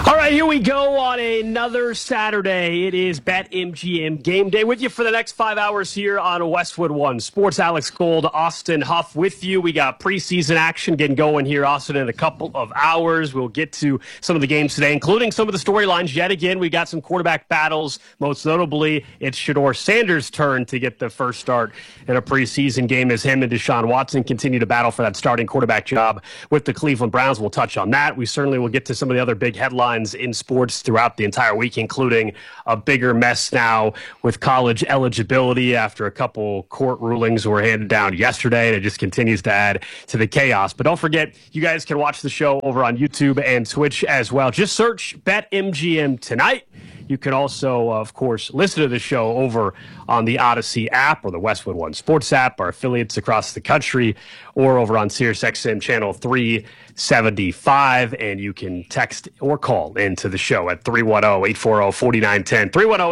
All right, here we go on another Saturday. It is BetMGM Game Day with you for the next 5 hours here on Westwood One Sports. Alex Gold, Austin Huff with you. We got preseason action getting going here, Austin, in a couple of hours. We'll get to some of the games today, including some of the storylines. Yet again, we got some quarterback battles. Most notably, it's Shedeur Sanders' turn to get the first start in a preseason game as him and Deshaun Watson continue to battle for that starting quarterback job with the Cleveland Browns. We'll touch on that. We certainly will get to some of the other big headlines in sports throughout the entire week, including a bigger mess now with college eligibility after a couple court rulings were handed down yesterday. And it just continues to add to the chaos. But don't forget, you guys can watch the show over on YouTube and Twitch as well. Just search BetMGM tonight. You can also, of course, listen to the show over on the Odyssey app or the Westwood One Sports app, our affiliates across the country, or over on SiriusXM channel 375. And you can text or call into the show at 310-840-4910.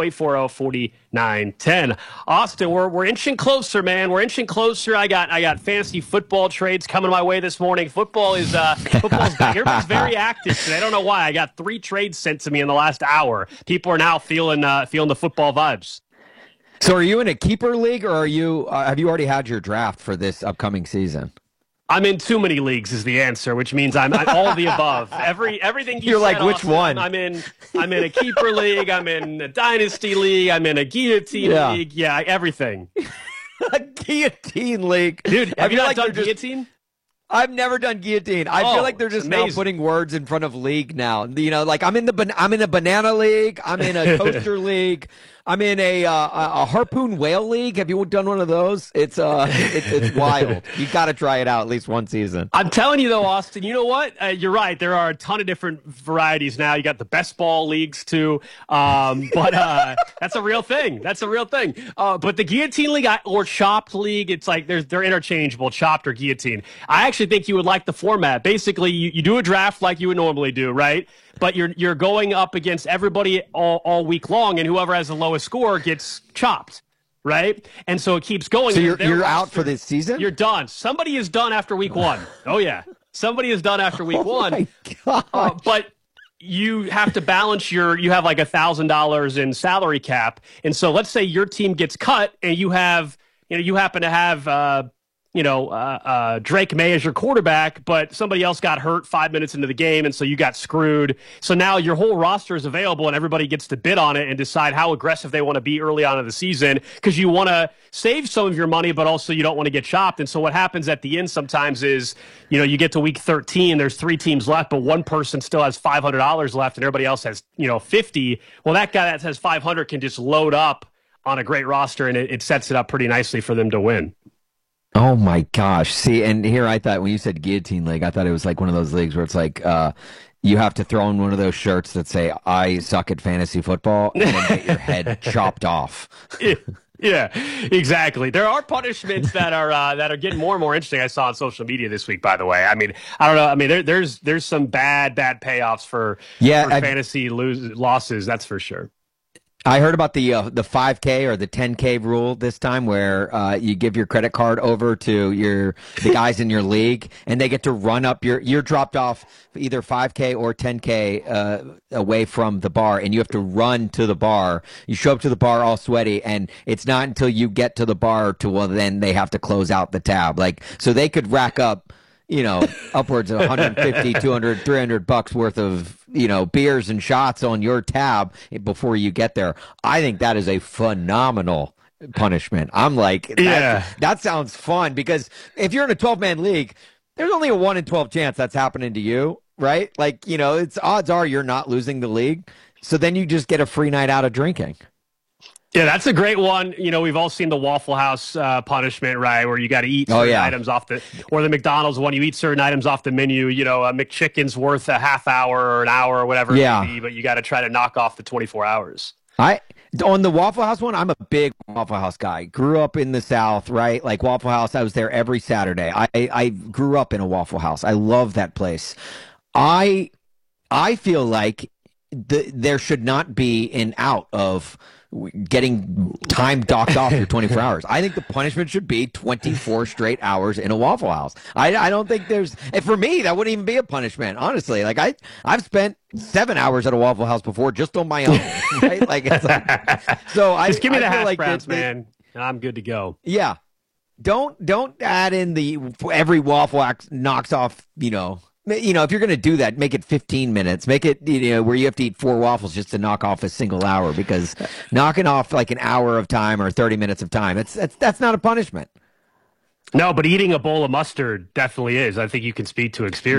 310-840-4910. Austin, we're inching closer, man. We're inching closer. I got fantasy football trades coming my way this morning. Football's back. Everybody's very active today. I don't know why. I got 3 trades sent to me in the last hour. People are now feeling the football vibes. So are you in a keeper league, or are you have you already had your draft for this upcoming season? I'm in too many leagues is the answer, which means I'm all of the above. Everything You're said, like, which Austin, one? I'm in a keeper league. I'm in a dynasty league. I'm in a guillotine league. Yeah, everything. A guillotine league, dude. Have you not done guillotine? I've never done guillotine. I feel like they're just now putting words in front of league now. You know, like I'm in a banana league. I'm in a coaster league. I'm in a harpoon whale league. Have you done one of those? It's wild. You got to try it out at least one season. I'm telling you though, Austin. You know what? You're right. There are a ton of different varieties now. You got the best ball leagues too. But that's a real thing. That's a real thing. But the guillotine league or chopped league, it's like they're interchangeable, chopped or guillotine. I actually think you would like the format. Basically, you do a draft like you would normally do, right? But you're going up against everybody all week long, and whoever has the lowest score gets chopped, right? And so it keeps going. So you're out for this season? You're done. Somebody is done after week 1. Oh, yeah. Somebody is done after week 1. My gosh. But you have to balance you have like $1,000 in salary cap. And so let's say your team gets cut and you happen to have Drake May as your quarterback, but somebody else got hurt 5 minutes into the game, and so you got screwed. So now your whole roster is available, and everybody gets to bid on it and decide how aggressive they want to be early on in the season because you want to save some of your money, but also you don't want to get chopped. And so what happens at the end sometimes is, you get to week 13, there's 3 teams left, but one person still has $500 left, and everybody else has, 50. Well, that guy that has 500 can just load up on a great roster, and it sets it up pretty nicely for them to win. Oh my gosh. See, and here I thought when you said guillotine league, I thought it was like one of those leagues where it's like you have to throw in one of those shirts that say I suck at fantasy football and then get your head chopped off. Yeah, exactly. There are punishments that are getting more and more interesting. I saw on social media this week, by the way. I mean, I don't know. I mean, there's some bad payoffs for fantasy losses. That's for sure. I heard about the 5K or the 10K rule this time, where you give your credit card over to the guys in your league, and they get to run up you're dropped off either 5K or 10K away from the bar, and you have to run to the bar. You show up to the bar all sweaty, and it's not until you get to the bar then they have to close out the tab. Like, so they could rack up upwards of 150, 200, 300 bucks worth of, beers and shots on your tab before you get there. I think that is a phenomenal punishment. I'm like, that sounds fun, because if you're in a 12-man league, there's only a 1 in 12 chance that's happening to you, right? Like, it's odds are you're not losing the league. So then you just get a free night out of drinking. Yeah, that's a great one. We've all seen the Waffle House punishment, right, where you got to eat certain items or the McDonald's one, you eat certain items off the menu. A McChicken's worth a half hour or an hour or whatever it may be, but you got to try to knock off the 24 hours. On the Waffle House one, I'm a big Waffle House guy. Grew up in the South, right? Like Waffle House, I was there every Saturday. I grew up in a Waffle House. I love that place. I feel like there should not be an out of getting time docked off your 24 hours. I think the punishment should be 24 straight hours in a Waffle House. I don't think there's, and for me, that wouldn't even be a punishment, honestly. Like I've spent 7 hours at a Waffle House before just on my own, right? Like, it's like, so just give me the hash like browns, man, and I'm good to go. Yeah. Don't add in every Waffle House knocks off, if you're going to do that, make it 15 minutes. Make it, where you have to eat 4 waffles just to knock off a single hour, because knocking off like an hour of time or 30 minutes of time, that's not a punishment. No, but eating a bowl of mustard definitely is. I think you can speak to experience.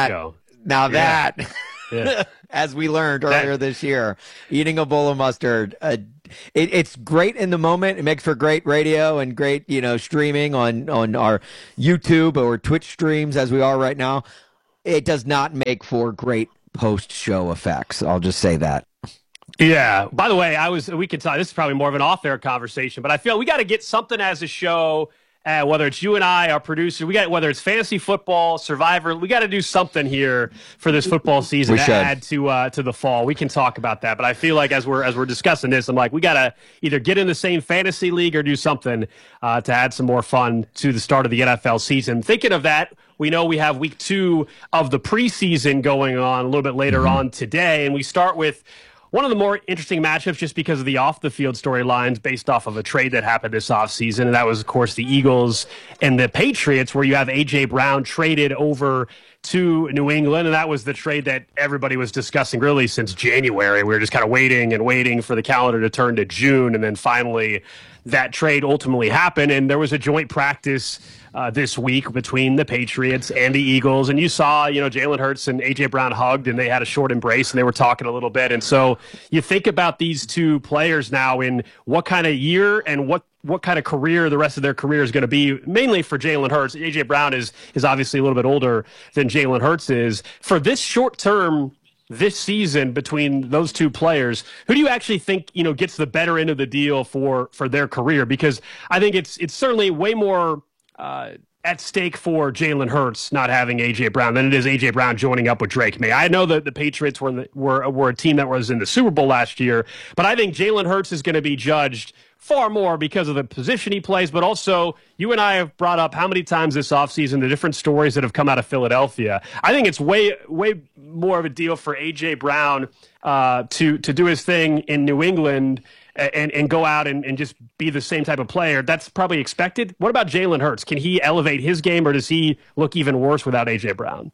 Yeah. As we learned earlier this year, eating a bowl of mustard, it's great in the moment. It makes for great radio and great, streaming on our YouTube or Twitch streams as we are right now. It does not make for great post-show effects. I'll just say that. Yeah. By the way, we can talk. This is probably more of an off-air conversation, but I feel we got to get something as a show. Whether it's you and I, our producer, whether it's fantasy football, Survivor, we got to do something here for this football season to add to the fall. We can talk about that, but I feel like as we're discussing this, I'm like, we got to either get in the same fantasy league or do something to add some more fun to the start of the NFL season. Thinking of that, we know we have week 2 of the preseason going on a little bit later on today, and we start with one of the more interesting matchups just because of the off-the-field storylines based off of a trade that happened this offseason, and that was, of course, the Eagles and the Patriots, where you have A.J. Brown traded over to New England, and that was the trade that everybody was discussing really since January. We were just kind of waiting for the calendar to turn to June, and then finally that trade ultimately happened, and there was a joint practice this week between the Patriots and the Eagles, and you saw, Jalen Hurts and A.J. Brown hugged, and they had a short embrace, and they were talking a little bit. And so you think about these two players now in what kind of year and what kind of career the rest of their career is going to be, mainly for Jalen Hurts. A.J. Brown is obviously a little bit older than Jalen Hurts is. For this short term, this season between those two players, who do you actually think, gets the better end of the deal for their career? Because I think it's certainly way more at stake for Jalen Hurts not having A.J. Brown than it is A.J. Brown joining up with Drake May. I know that the Patriots were a team that was in the Super Bowl last year, but I think Jalen Hurts is going to be judged far more because of the position he plays, but also you and I have brought up how many times this offseason the different stories that have come out of Philadelphia. I think it's way more of a deal for A.J. Brown to do his thing in New England and go out and just be the same type of player. That's probably expected. What about Jalen Hurts? Can he elevate his game, or does he look even worse without A.J. Brown?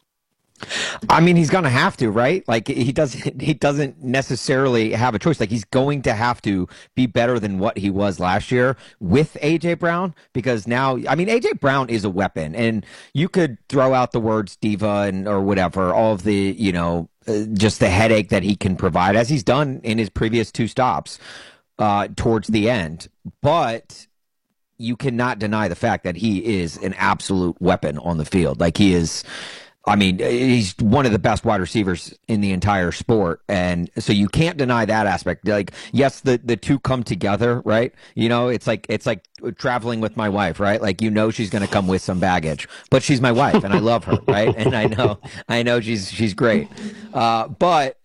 I mean, he's going to have to, right? Like, he doesn't necessarily have a choice. Like, he's going to have to be better than what he was last year with A.J. Brown, because now, I mean, A.J. Brown is a weapon, and you could throw out the words diva or whatever, all of the, just the headache that he can provide, as he's done in his previous 2 stops towards the end. But you cannot deny the fact that he is an absolute weapon on the field. Like, he is, I mean, he's one of the best wide receivers in the entire sport. And so you can't deny that aspect. Like, yes, the two come together, right? It's like traveling with my wife, right? Like, she's going to come with some baggage, but she's my wife and I love her, right? And I know she's great. But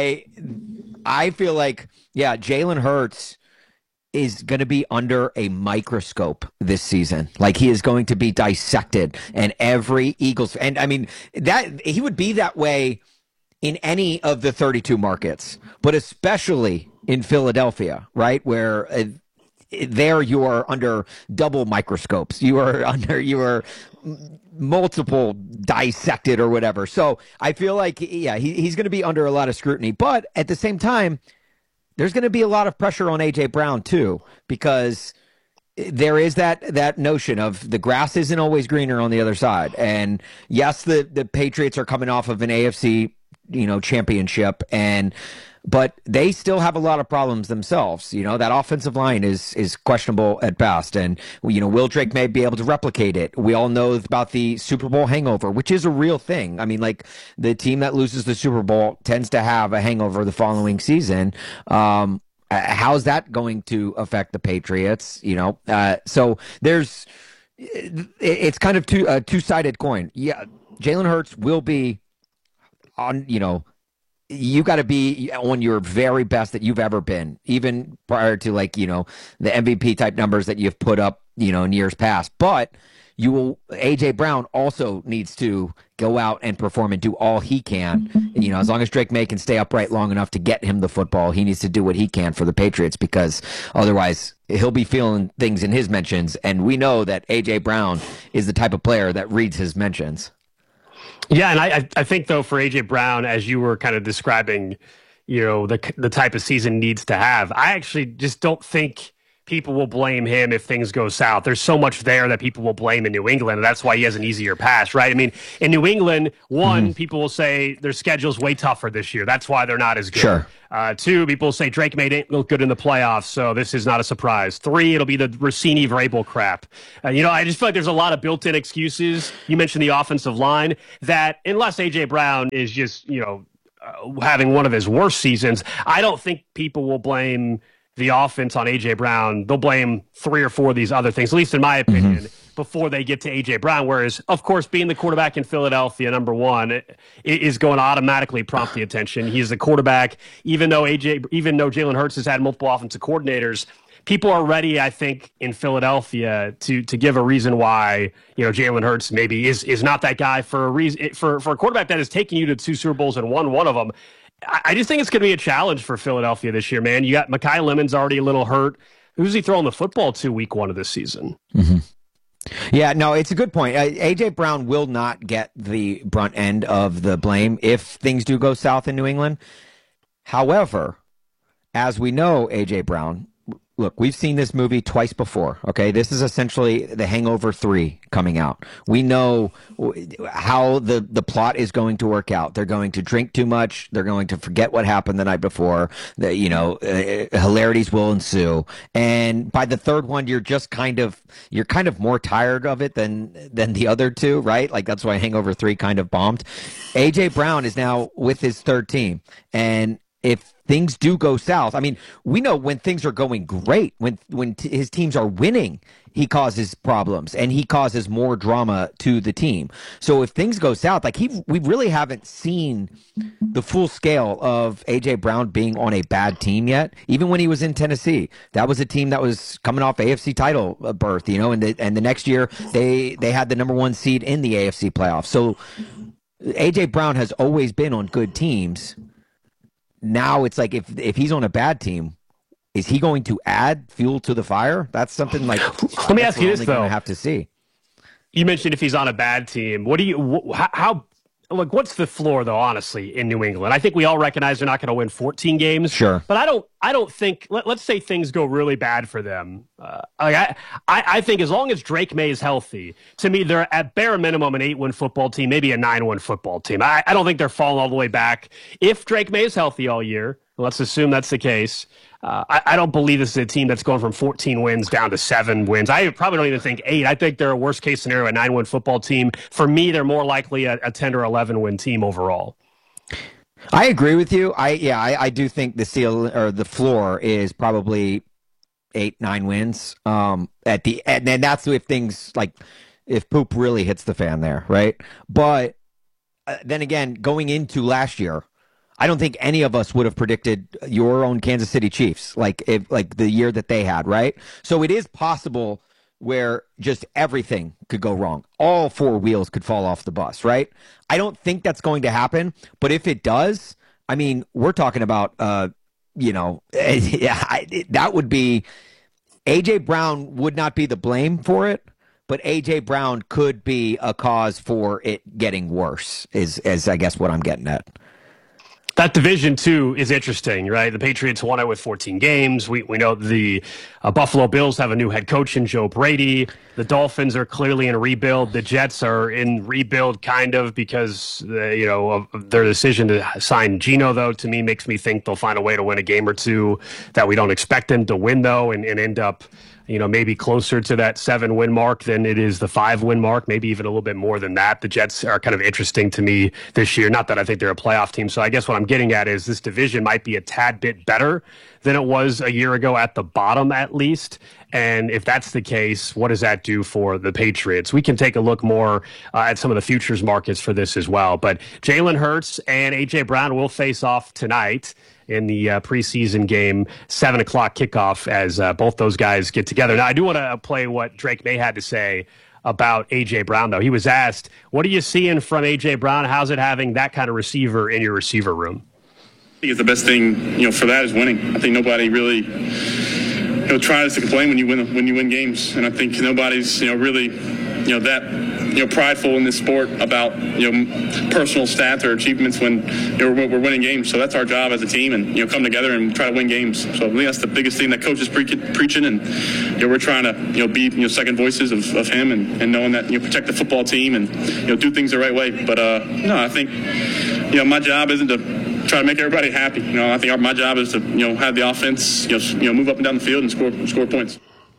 I feel like, yeah, Jalen Hurts is going to be under a microscope this season. Like, he is going to be dissected, and every Eagles, and I mean, that he would be that way in any of the 32 markets, but especially in Philadelphia, right? Where there you are under double microscopes. You are multiple dissected or whatever. So I feel like, yeah, he's going to be under a lot of scrutiny, but at the same time, there's going to be a lot of pressure on A.J. Brown, too, because there is that notion of the grass isn't always greener on the other side. And yes, the Patriots are coming off of an AFC, championship, but they still have a lot of problems themselves. That offensive line is questionable at best. And, will Drake May be able to replicate it? We all know about the Super Bowl hangover, which is a real thing. I mean, like, the team that loses the Super Bowl tends to have a hangover the following season. How's that going to affect the Patriots? So it's kind of a two-sided coin. Yeah, Jalen Hurts will be on, you got to be on your very best that you've ever been, even prior to the MVP type numbers that you've put up, in years past. But AJ Brown also needs to go out and perform and do all he can. As long as Drake May can stay upright long enough to get him the football, he needs to do what he can for the Patriots, because otherwise he'll be feeling things in his mentions. And we know that AJ Brown is the type of player that reads his mentions. Yeah, and I think, though, for A.J. Brown, as you were kind of describing, the type of season he needs to have, I actually just don't think people will blame him if things go south. There's so much there that people will blame in New England, and that's why he has an easier pass, right? I mean, in New England, people will say their schedule's way tougher this year. That's why they're not as good. Sure. 2, people say Drake May didn't look good in the playoffs, so this is not a surprise. 3, it'll be the Rossini Vrabel crap. I just feel like there's a lot of built-in excuses. You mentioned the offensive line, that unless A.J. Brown is just, having one of his worst seasons, I don't think people will blame the offense on A.J. Brown. They'll blame 3 or 4 of these other things, at least in my opinion, before they get to A.J. Brown. Whereas, of course, being the quarterback in Philadelphia, number one, is going to automatically prompt the attention. He's the quarterback, even though Jalen Hurts has had multiple offensive coordinators. People are ready, I think, in Philadelphia to give a reason why Jalen Hurts maybe is not that guy for a reason, for a quarterback that has taken you to 2 Super Bowls and won one of them. I just think it's going to be a challenge for Philadelphia this year, man. You got Mekhi Lemon's already a little hurt. Who's he throwing the football to week 1 of this season? Yeah, no, it's a good point. A.J. Brown will not get the brunt end of the blame if things do go south in New England. However, as we know, A.J. Brown, look, we've seen this movie twice before, okay? This is essentially The Hangover 3 coming out. We know how the plot is going to work out. They're going to drink too much. They're going to forget what happened the night before. Hilarities will ensue. And by the third one, you're kind of more tired of it than the other 2, right? Like, that's why Hangover 3 kind of bombed. A.J. Brown is now with his third team. And if things do go south, I mean, we know when things are going great, when his teams are winning, he causes problems and he causes more drama to the team. So if things go south, we really haven't seen the full scale of A.J. Brown being on a bad team yet. Even when he was in Tennessee, that was a team that was coming off AFC title berth, and the next year they had the number 1 seed in the AFC playoffs. So A.J. Brown has always been on good teams. Now it's like if he's on a bad team, is he going to add fuel to the fire? That's something like. Let me ask you this, though. I have to see. You mentioned if he's on a bad team. What's the floor, though, honestly, in New England? I think we all recognize they're not going to win 14 games. Sure. But I don't think, let's say things go really bad for them. I think as long as Drake May is healthy, to me, they're at bare minimum an 8-win football team, maybe a 9-win football team. I don't think they're falling all the way back. If Drake May is healthy all year, let's assume that's the case. I don't believe this is a team that's going from 14 wins down to 7 wins. I probably don't even think 8. I think they're a worst case scenario, a 9-win football team. For me, they're more likely a 10 or 11 win team overall. I agree with you. I do think the ceiling or the floor is probably 8-9 wins. And then that's if things if poop really hits the fan there, right? But then again, going into last year, I don't think any of us would have predicted your own Kansas City Chiefs like the year that they had, right? So it is possible where just everything could go wrong. All 4 wheels could fall off the bus, right? I don't think that's going to happen, but if it does, I mean, we're talking about that would be A.J. Brown would not be the blame for it, but A.J. Brown could be a cause for it getting worse, is I guess what I'm getting at. That division, too, is interesting, right? The Patriots won it with 14 games. We know the Buffalo Bills have a new head coach in Joe Brady. The Dolphins are clearly in rebuild. The Jets are in rebuild, kind of, because of their decision to sign Geno, though, to me, makes me think they'll find a way to win a game or two that we don't expect them to win, though, and end up maybe closer to that 7-win mark than it is the 5-win mark, maybe even a little bit more than that. The Jets are kind of interesting to me this year. Not that I think they're a playoff team. So I guess what I'm getting at is this division might be a tad bit better than it was a year ago at the bottom, at least. And if that's the case, what does that do for the Patriots? We can take a look more at some of the futures markets for this as well. But Jalen Hurts and A.J. Brown will face off tonight in the preseason game, 7 o'clock kickoff, as both those guys get together. Now, I do want to play what Drake May had to say about A.J. Brown, though. He was asked, what are you seeing from A.J. Brown? How's it having that kind of receiver in your receiver room? I think the best thing, for that is winning. I think nobody really, tries to complain when you win games, and I think nobody's, really, that, prideful in this sport about, personal stats or achievements when we're winning games. So that's our job as a team, and come together and try to win games. So I think that's the biggest thing that coach is preaching, and we're trying to be second voices of him and knowing that protect the football team and do things the right way. But no, I think my job isn't to try to make everybody happy. I think my job is to have the offense move up and down the field and score points.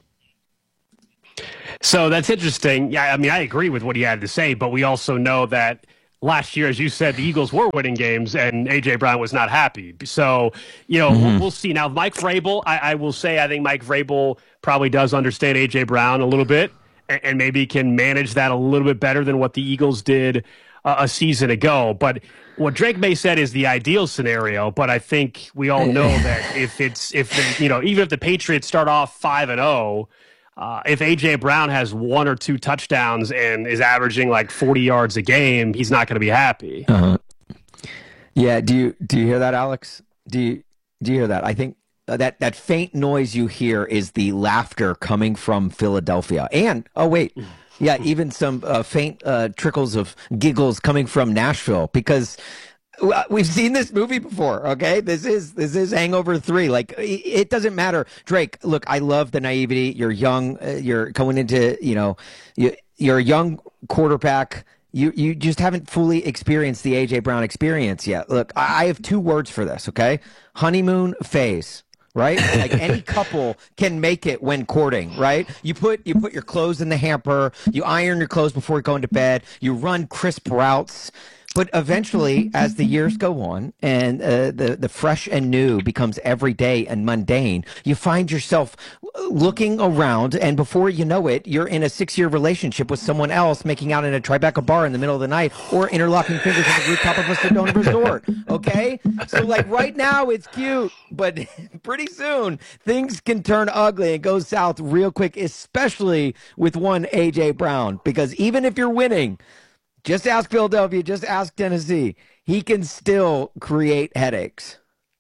So that's interesting. Yeah, I mean, I agree with what he had to say, but we also know that last year, as you said, the Eagles were winning games and A.J. Brown was not happy. So, we'll see. Now, Mike Vrabel, I will say I think Mike Vrabel probably does understand A.J. Brown a little bit and maybe can manage that a little bit better than what the Eagles did a season ago. But what Drake May said is the ideal scenario, but I think we all know that even if the Patriots start off 5-0, if A.J. Brown has 1 or 2 touchdowns and is averaging like 40 yards a game, he's not going to be happy. Uh-huh. Yeah. Do you hear that, Alex? Do you hear that? I think that faint noise you hear is the laughter coming from Philadelphia. And, yeah, even some faint trickles of giggles coming from Nashville, because we've seen this movie before, okay? This is Hangover 3. Like, it doesn't matter. Drake, look, I love the naivety. You're young. You're going into, you're a young quarterback. You just haven't fully experienced the A.J. Brown experience yet. Look, I have 2 words for this, okay? Honeymoon phase. Right? Like any couple can make it when courting, right? You put your clothes in the hamper, you iron your clothes before going to bed, you run crisp routes. But eventually, as the years go on and the fresh and new becomes everyday and mundane, you find yourself looking around, and before you know it, you're in a 6-year relationship with someone else, making out in a Tribeca bar in the middle of the night, or interlocking fingers on the rooftop of a Sedona resort. Okay? So, like, right now, it's cute, but pretty soon, things can turn ugly and go south real quick, especially with one A.J. Brown, because even if you're winning, just ask Philadelphia, just ask Tennessee, he can still create headaches.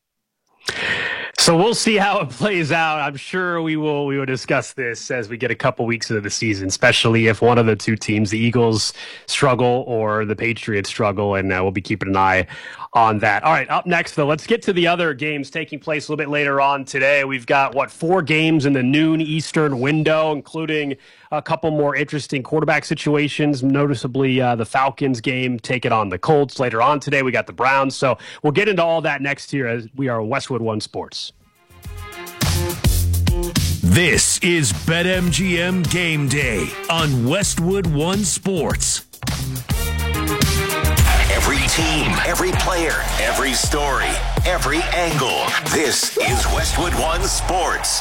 So we'll see how it plays out. I'm sure we will discuss this as we get a couple weeks into the season, especially if one of the 2 teams, the Eagles, struggle or the Patriots struggle, and we'll be keeping an eye on that. All right, up next, though, let's get to the other games taking place a little bit later on today. We've got, 4 games in the noon Eastern window, including a couple more interesting quarterback situations, noticeably the Falcons game taking on the Colts later on today. We got the Browns. So we'll get into all that next year as we are Westwood One Sports. This is BetMGM Game Day on Westwood One Sports. Every team, every player, every story, every angle. This is Westwood One Sports.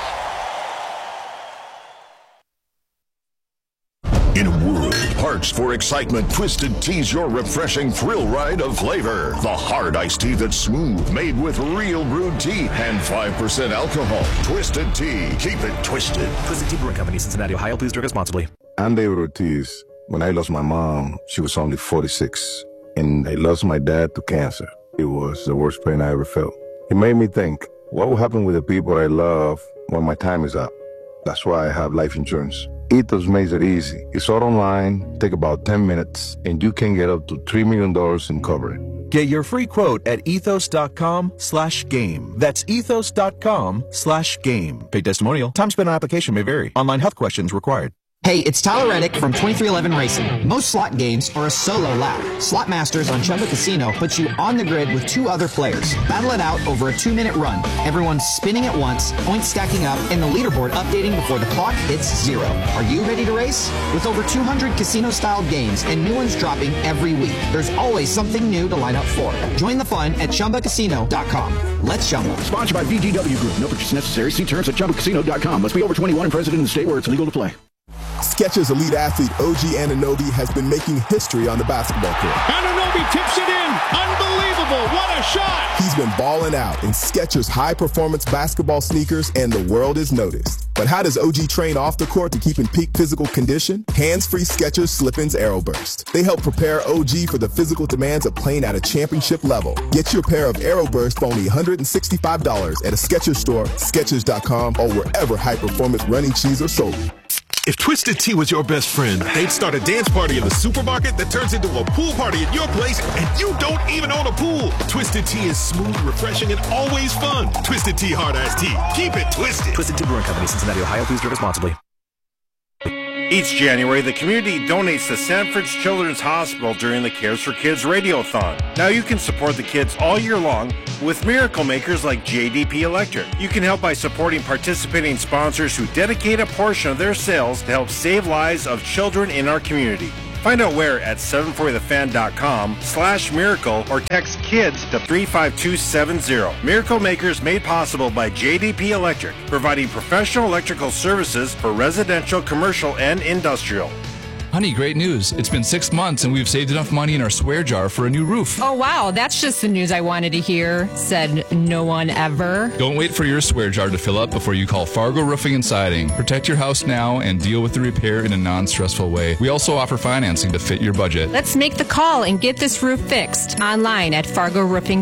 In a world parched for excitement, Twisted Tea's your refreshing thrill ride of flavor. The hard iced tea that's smooth, made with real brewed tea and 5% alcohol. Twisted Tea. Keep it twisted. Twisted Tea Brewing Company, Cincinnati, Ohio. Please drink responsibly. I'm David Ortiz. When I lost my mom, she was only 46. And I lost my dad to cancer. It was the worst pain I ever felt. It made me think, what will happen with the people I love when my time is up? That's why I have life insurance. Ethos makes it easy. It's all online, take about 10 minutes, and you can get up to $3 million in coverage. Get your free quote at ethos.com/game. That's ethos.com/game. Paid testimonial. Time spent on application may vary. Online health questions required. Hey, it's Tyler Reddick from 2311 Racing. Most slot games are a solo lap. Slot Masters on Chumba Casino puts you on the grid with 2 other players. Battle it out over a 2-minute run. Everyone's spinning at once, points stacking up, and the leaderboard updating before the clock hits 0. Are you ready to race? With over 200 casino-style games and new ones dropping every week, there's always something new to line up for. Join the fun at ChumbaCasino.com. Let's Chumba. Sponsored by VGW Group. No purchase necessary. See terms at ChumbaCasino.com. Must be over 21 and present in the state where it's legal to play. Skechers elite athlete OG Anunoby has been making history on the basketball court. Anunoby tips it in. Unbelievable. What a shot. He's been balling out in Skechers high-performance basketball sneakers, and the world is noticed. But how does OG train off the court to keep in peak physical condition? Hands-free Skechers Slip-ins Aeroburst. They help prepare OG for the physical demands of playing at a championship level. Get your pair of Aeroburst for only $165 at a Skechers store, Skechers.com, or wherever high-performance running shoes are sold. If Twisted Tea was your best friend, they'd start a dance party in the supermarket that turns into a pool party at your place, and you don't even own a pool. Twisted Tea is smooth, refreshing, and always fun. Twisted Tea Hard Iced Tea. Keep it twisted. Twisted Tea Brewing Company, Cincinnati, Ohio. Please drink responsibly. Each January, the community donates to Sanford's Children's Hospital during the Cares for Kids Radiothon. Now you can support the kids all year long with miracle makers like JDP Electric. You can help by supporting participating sponsors who dedicate a portion of their sales to help save lives of children in our community. Find out where at 740thefan.com/miracle or text KIDS to 35270. Miracle Makers made possible by JDP Electric, providing professional electrical services for residential, commercial, and industrial. Honey, great news. It's been 6 months and we've saved enough money in our swear jar for a new roof. Oh, wow. That's just the news I wanted to hear, said no one ever. Don't wait for your swear jar to fill up before you call Fargo Roofing and Siding. Protect your house now and deal with the repair in a non-stressful way. We also offer financing to fit your budget. Let's make the call and get this roof fixed online at fargoroofing.com.